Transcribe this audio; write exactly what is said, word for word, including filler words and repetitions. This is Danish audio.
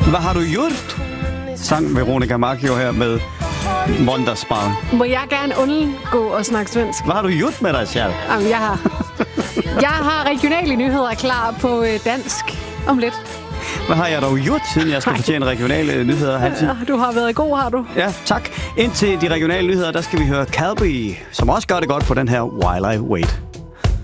Hvad har du gjort? Sang Veronica Maggio her med Måndagsbarn. Må jeg gerne undgå at snakke svensk? Hvad har du gjort med dig selv? Jamen, jeg har, jeg har regionale nyheder klar på dansk om lidt. Hvad har jeg dog gjort, siden jeg skal Ej. fortjene regionale nyheder, Hansi? Du har været god, har du? Ja, tak. Indtil de regionale nyheder, der skal vi høre Calby, som også gør det godt på den her While I Wait.